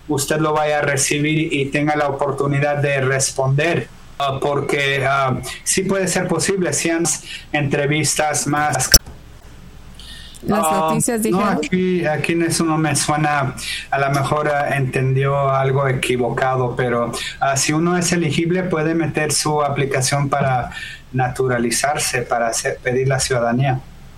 usted lo vaya a recibir y tenga la oportunidad de responder. Porque sí puede ser posible, si han entrevistas más. Las noticias dijeron. No, aquí eso no me suena, a lo mejor entendió algo equivocado, pero si uno es elegible puede meter su aplicación para naturalizarse, para pedir la ciudadanía.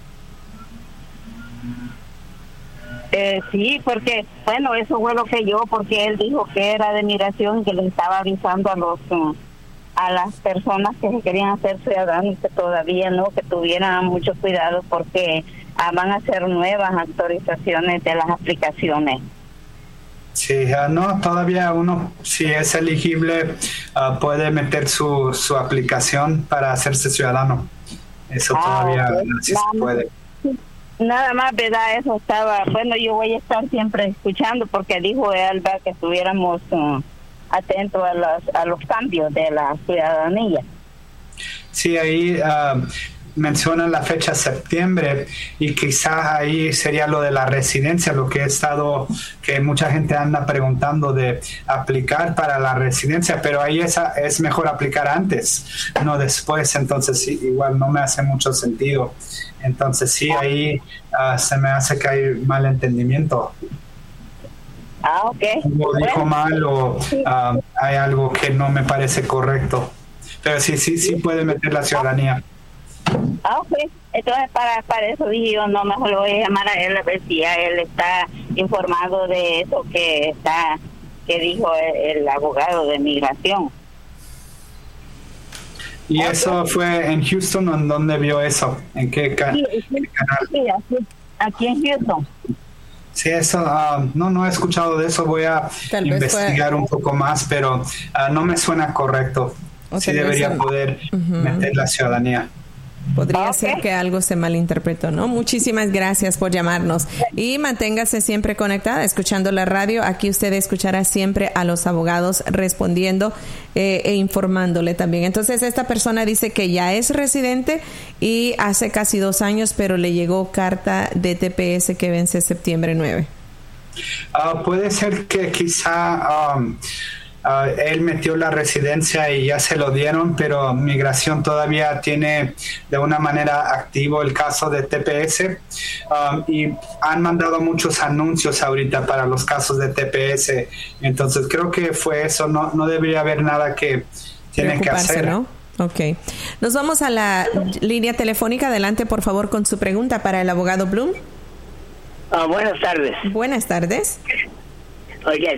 Sí, porque, bueno, eso fue lo que porque él dijo que era de migración y que le estaba avisando a las personas que se querían hacer ciudadanos que todavía no, que tuvieran mucho cuidado porque van a hacer nuevas actualizaciones de las aplicaciones. Sí, no, todavía uno, si es elegible, puede meter su aplicación para hacerse ciudadano. Eso todavía sí se puede. Nada más, ¿verdad? Eso estaba, bueno, yo voy a estar siempre escuchando porque dijo Alba que estuviéramos atentos a los cambios de la ciudadanía. Sí, ahí mencionan la fecha septiembre y quizás ahí sería lo de la residencia, lo que que mucha gente anda preguntando de aplicar para la residencia, pero ahí es mejor aplicar antes, no después, entonces sí, igual no me hace mucho sentido. Entonces sí, ahí se me hace que hay mal entendimiento. Ok. O dijo mal o hay algo que no me parece correcto. Pero sí puede meter la ciudadanía. Ok. Entonces para eso dije yo, no, mejor lo voy a llamar a él a ver si a él está informado de eso que dijo el abogado de migración. ¿Y eso fue en Houston o en dónde vio eso? ¿En qué canal? Sí, aquí en Houston. Sí, eso, no he escuchado de eso, voy a investigar un poco más, pero no me suena correcto. Sí debería poder meter la ciudadanía. Podría ser que algo se malinterpretó, ¿no? Muchísimas gracias por llamarnos y manténgase siempre conectada, escuchando la radio. Aquí usted escuchará siempre a los abogados respondiendo e informándole también. Entonces, esta persona dice que ya es residente y hace casi 2 años, pero le llegó carta de TPS que vence septiembre 9. Puede ser que quizá él metió la residencia y ya se lo dieron, pero Migración todavía tiene de una manera activo el caso de TPS y han mandado muchos anuncios ahorita para los casos de TPS. Entonces creo que fue eso, no debería haber nada que tienen que hacer, ¿no? Ok. Nos vamos a la línea telefónica. Adelante, por favor, con su pregunta para el abogado Bloom. Buenas tardes. Buenas tardes. Oye,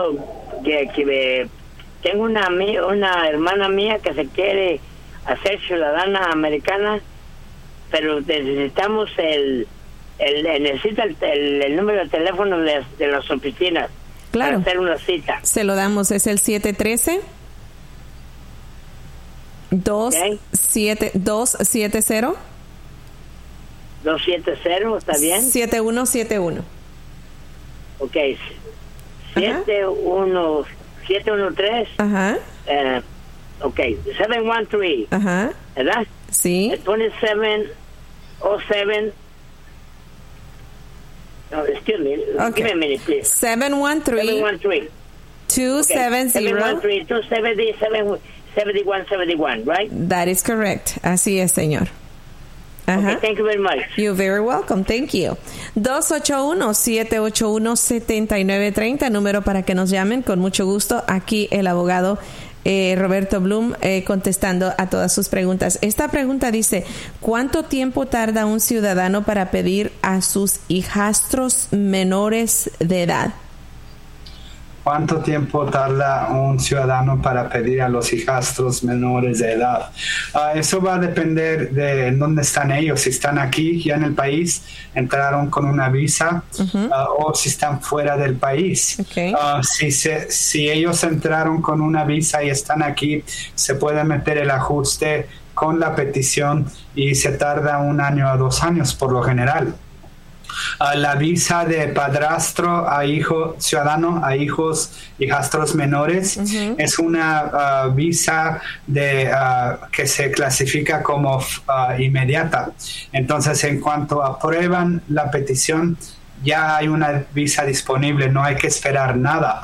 tengo una hermana mía que se quiere hacer ciudadana americana, pero necesitamos necesita el número de teléfono de las oficinas. Claro. Para hacer una cita. Se lo damos, es el 713 270 270, ¿está bien? 7171. Ok. 713. Ajá. Ok. 713. Ajá. ¿Verdad? Sí. 2707. No, excuse me. Okay. Give me a minute, please. 713. 270. 7171, right? That is correct. Así es, señor. Okay, thank you very much. You're very welcome. Thank you. 281-781-7930, número para que nos llamen con mucho gusto. Aquí el abogado Roberto Bloom contestando a todas sus preguntas. Esta pregunta dice, ¿cuánto tiempo tarda un ciudadano para pedir a sus hijastros menores de edad? ¿Cuánto tiempo tarda un ciudadano para pedir a los hijastros menores de edad? Eso va a depender de dónde están ellos. Si están aquí, ya en el país, entraron con una visa, o si están fuera del país. Okay. Si ellos entraron con una visa y están aquí, se puede meter el ajuste con la petición y se tarda 1 año a 2 años por lo general. La visa de padrastro a hijo ciudadano a hijastros menores es una visa que se clasifica como inmediata. Entonces, en cuanto aprueban la petición, ya hay una visa disponible, no hay que esperar nada.